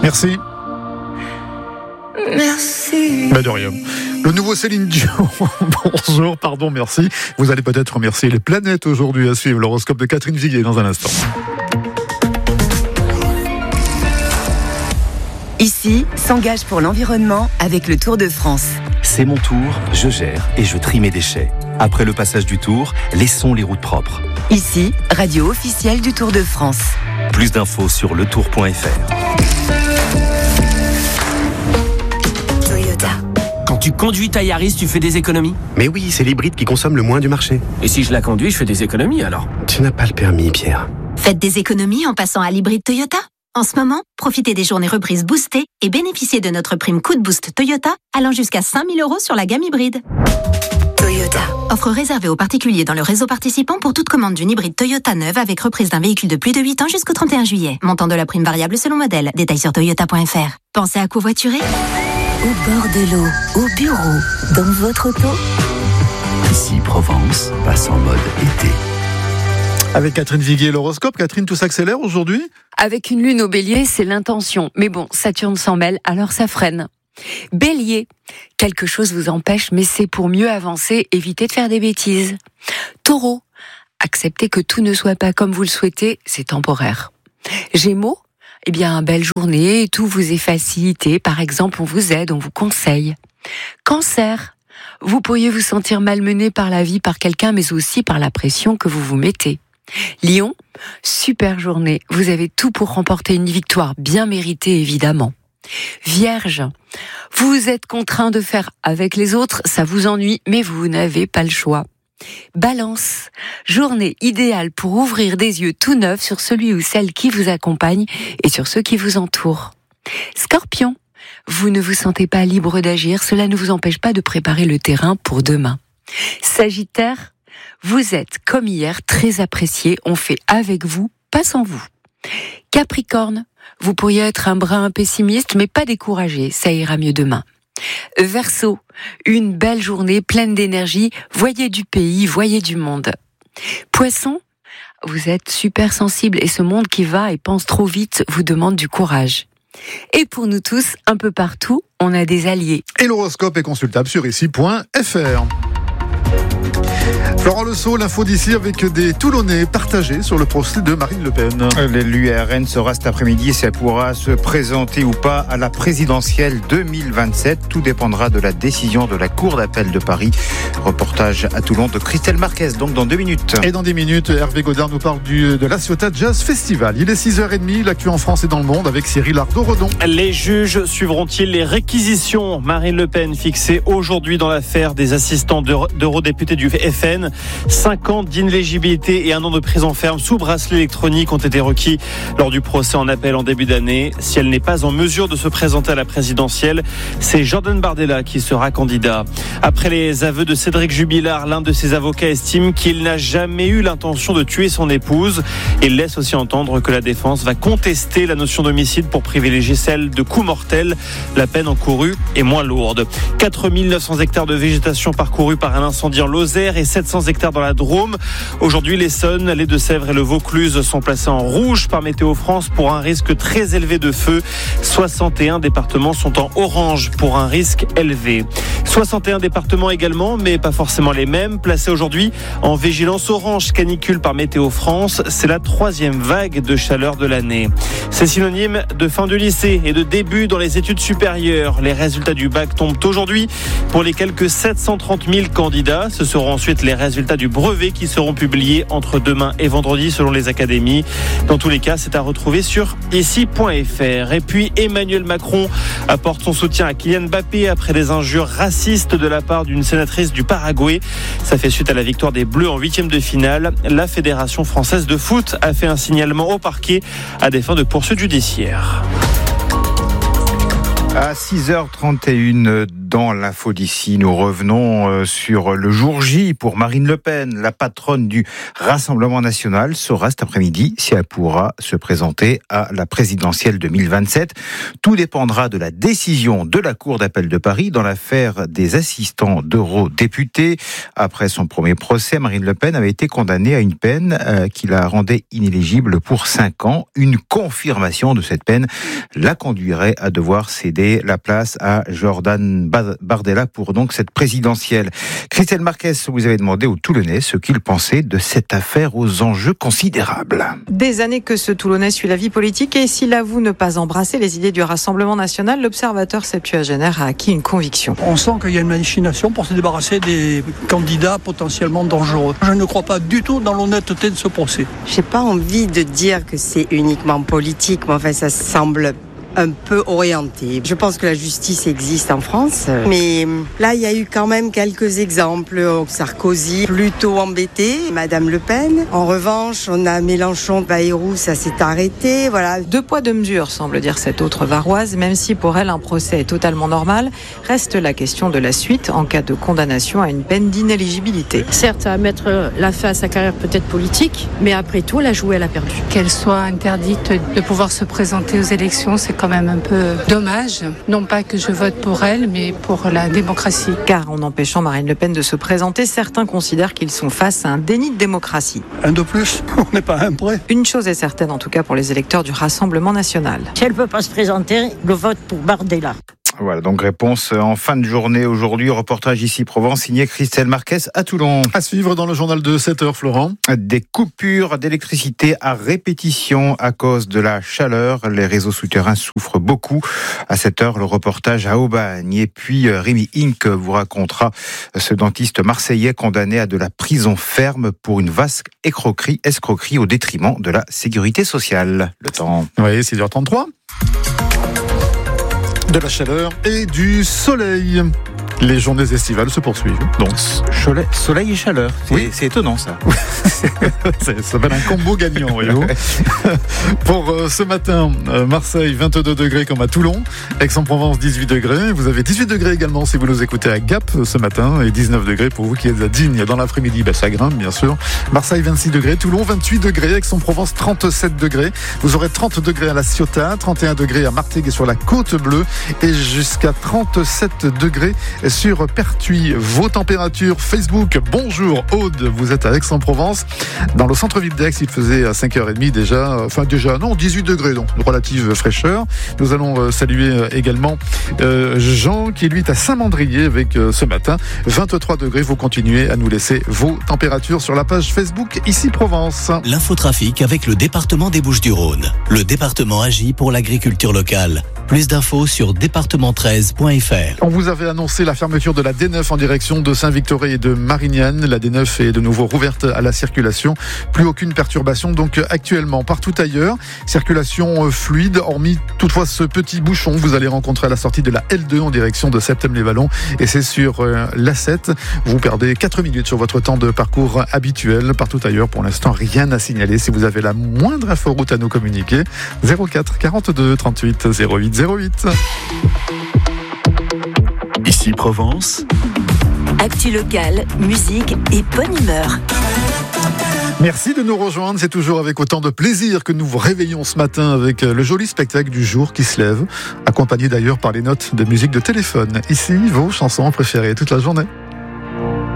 Merci. Merci. De rien. Le nouveau Céline Dion. Bonjour, pardon, merci. Vous allez peut-être remercier les planètes aujourd'hui à suivre l'horoscope de Catherine Viguier dans un instant. Ici, s'engage pour l'environnement avec le Tour de France. C'est mon tour, je gère et je trie mes déchets. Après le passage du Tour, laissons les routes propres. Ici, radio officielle du Tour de France. Plus d'infos sur letour.fr. Toyota. Quand tu conduis ta Yaris, tu fais des économies. Mais oui, c'est l'hybride qui consomme le moins du marché. Et si je la conduis, je fais des économies alors. Tu n'as pas le permis, Pierre. Faites des économies en passant à l'hybride Toyota. En ce moment, profitez des journées reprises boostées et bénéficiez de notre prime Coup de Boost Toyota allant jusqu'à 5 000 € sur la gamme hybride. Toyota. Offre réservée aux particuliers dans le réseau participant pour toute commande d'une hybride Toyota neuve avec reprise d'un véhicule de plus de 8 ans jusqu'au 31 juillet. Montant de la prime variable selon modèle. Détails sur toyota.fr. Pensez à covoiturer ? Au bord de l'eau, au bureau, dans votre auto. Ici Provence passe en mode été. Avec Catherine Viguier, l'horoscope. Catherine, tout s'accélère aujourd'hui ? Avec une lune au bélier, c'est l'intention. Mais bon, Saturne s'en mêle, alors ça freine. Bélier, quelque chose vous empêche, mais c'est pour mieux avancer, évitez de faire des bêtises. Taureau, acceptez que tout ne soit pas comme vous le souhaitez, c'est temporaire. Gémeaux, eh bien, belle journée, tout vous est facilité, par exemple, on vous aide, on vous conseille. Cancer, vous pourriez vous sentir malmené par la vie, par quelqu'un, mais aussi par la pression que vous vous mettez. Lion, super journée, vous avez tout pour remporter une victoire bien méritée évidemment. Vierge, vous êtes contraint de faire avec les autres, ça vous ennuie, mais vous n'avez pas le choix. Balance, journée idéale pour ouvrir des yeux tout neufs sur celui ou celle qui vous accompagne et sur ceux qui vous entourent. Scorpion, vous ne vous sentez pas libre d'agir, cela ne vous empêche pas de préparer le terrain pour demain. Sagittaire, vous êtes, comme hier, très apprécié, on fait avec vous, pas sans vous. Capricorne, vous pourriez être un brin pessimiste, mais pas découragé, ça ira mieux demain. Verseau, une belle journée pleine d'énergie, voyez du pays, voyez du monde. Poisson, vous êtes super sensible et ce monde qui va et pense trop vite vous demande du courage. Et pour nous tous, un peu partout, on a des alliés. Et l'horoscope est consultable sur ici.fr. Florent Le Sceau, l'info d'ici avec des Toulonnais partagés sur le procès de Marine Le Pen. L'URN sera cet après-midi si elle pourra se présenter ou pas à la présidentielle 2027. Tout dépendra de la décision de la Cour d'appel de Paris. Reportage à Toulon de Christelle Marquez, donc dans 2 minutes. Et dans 10 minutes, Hervé Godard nous parle de la Ciotat Jazz Festival. Il est 6h30, l'actu en France et dans le monde avec Cyril Ardo-Redon. Les juges suivront-ils les réquisitions ? Marine Le Pen fixée aujourd'hui dans l'affaire des assistants d'eurodéputés du FN. 5 ans d'inéligibilité et 1 an de prison ferme sous bracelet électronique ont été requis lors du procès en appel en début d'année. Si elle n'est pas en mesure de se présenter à la présidentielle, c'est Jordan Bardella qui sera candidat. Après les aveux de Cédric Jubilard, l'un de ses avocats estime qu'il n'a jamais eu l'intention de tuer son épouse. Il laisse aussi entendre que la défense va contester la notion d'homicide pour privilégier celle de coup mortel. La peine encourue est moins lourde. 4 900 hectares de végétation parcourus par un incendie en Lozère et 700 hectares dans la Drôme. Aujourd'hui, l'Essonne, les Deux-Sèvres et le Vaucluse sont placés en rouge par Météo France pour un risque très élevé de feu. 61 départements sont en orange pour un risque élevé. 61 départements également, mais pas forcément les mêmes, placés aujourd'hui en vigilance orange canicule par Météo France. C'est la 3e vague de chaleur de l'année. C'est synonyme de fin du lycée et de début dans les études supérieures. Les résultats du bac tombent aujourd'hui pour les quelques 730 000 candidats. Ce seront ensuite les résultats du brevet qui seront publiés entre demain et vendredi selon les académies. Dans tous les cas, c'est à retrouver sur ici.fr. Et puis Emmanuel Macron apporte son soutien à Kylian Mbappé après des injures racistes de la part d'une sénatrice du Paraguay. Ça fait suite à la victoire des Bleus en 8e de finale. La Fédération française de foot a fait un signalement au parquet à des fins de poursuite judiciaire. À 6h31, dans l'info d'ici, nous revenons sur le jour J pour Marine Le Pen. La patronne du Rassemblement national saura cet après-midi si elle pourra se présenter à la présidentielle 2027. Tout dépendra de la décision de la Cour d'appel de Paris dans l'affaire des assistants d'eurodéputés. Après son premier procès, Marine Le Pen avait été condamnée à une peine qui la rendait inéligible pour 5 ans. Une confirmation de cette peine la conduirait à devoir céder la place à Jordan Bardella pour donc cette présidentielle. Christelle Marquez vous avait demandé aux Toulonnais ce qu'ils pensaient de cette affaire aux enjeux considérables. Des années que ce Toulonnais suit la vie politique et s'il avoue ne pas embrasser les idées du Rassemblement national, l'observateur septuagénaire a acquis une conviction. On sent qu'il y a une machination pour se débarrasser des candidats potentiellement dangereux. Je ne crois pas du tout dans l'honnêteté de ce procès. J'ai pas envie de dire que c'est uniquement politique, mais enfin ça semble un peu orienté. Je pense que la justice existe en France, mais là il y a eu quand même quelques exemples. Sarkozy plutôt embêté, Madame Le Pen. En revanche, on a Mélenchon, Bayrou, ça s'est arrêté. Voilà. 2 poids 2 mesures, semble dire cette autre Varoise, même si pour elle un procès est totalement normal, reste la question de la suite en cas de condamnation à une peine d'inéligibilité. Certes, ça va mettre la fin à sa carrière peut-être politique, mais après tout, elle a joué, elle a perdu. Qu'elle soit interdite de pouvoir se présenter aux élections, c'est quand même un peu dommage. Non pas que je vote pour elle, mais pour la démocratie. Car en empêchant Marine Le Pen de se présenter, certains considèrent qu'ils sont face à un déni de démocratie. Un de plus, on n'est pas un prêt. Une chose est certaine, en tout cas pour les électeurs du Rassemblement national. Si elle ne peut pas se présenter, le vote pour Bardella. Voilà, donc réponse en fin de journée aujourd'hui. Reportage ici Provence, signé Christelle Marquez à Toulon. À suivre dans le journal de 7h, Florent. Des coupures d'électricité à répétition à cause de la chaleur. Les réseaux souterrains souffrent beaucoup. À 7h, le reportage à Aubagne. Et puis, Rémi Inc. vous racontera ce dentiste marseillais condamné à de la prison ferme pour une vaste escroquerie au détriment de la sécurité sociale. Le temps. Oui, 6h33. De la chaleur et du soleil. Les journées estivales se poursuivent. Donc, soleil et chaleur. C'est étonnant, ça. Ça s'appelle un combo gagnant, voyez-vous. Pour ce matin, Marseille, 22 degrés comme à Toulon. Aix-en-Provence, 18 degrés. Vous avez 18 degrés également si vous nous écoutez à Gap ce matin. Et 19 degrés pour vous qui êtes à Digne. Dans l'après-midi, ça grimpe, bien sûr. Marseille, 26 degrés. Toulon, 28 degrés. Aix-en-Provence, 37 degrés. Vous aurez 30 degrés à La Ciotat, 31 degrés à Martigues et sur la Côte Bleue. Et jusqu'à 37 degrés sur Pertuis. Vos températures Facebook. Bonjour Aude, vous êtes à Aix-en-Provence. Dans le centre-ville d'Aix, il faisait à 5h30 déjà, 18 degrés, donc une relative fraîcheur. Nous allons saluer également Jean qui lui est à Saint-Mandrier avec ce matin 23 degrés. Vous continuez à nous laisser vos températures sur la page Facebook ici Provence. L'infotrafic avec le département des Bouches-du-Rhône. Le département agit pour l'agriculture locale. Plus d'infos sur département13.fr. On vous avait annoncé la fermeture de la D9 en direction de Saint-Victoré et de Marignane. La D9 est de nouveau rouverte à la circulation. Plus aucune perturbation donc actuellement. Partout ailleurs, circulation fluide, hormis toutefois ce petit bouchon que vous allez rencontrer à la sortie de la L2 en direction de Septem-les-Vallons. Et c'est sur l'A7. Vous perdez 4 minutes sur votre temps de parcours habituel. Partout ailleurs, pour l'instant, rien à signaler. Si vous avez la moindre inforoute à nous communiquer, 04 42 38 08 08. Ici Provence. Actu locale, musique et bonne humeur. Merci de nous rejoindre, c'est toujours avec autant de plaisir que nous vous réveillons ce matin avec le joli spectacle du jour qui se lève, accompagné d'ailleurs par les notes de musique de téléphone. Ici, vos chansons préférées toute la journée.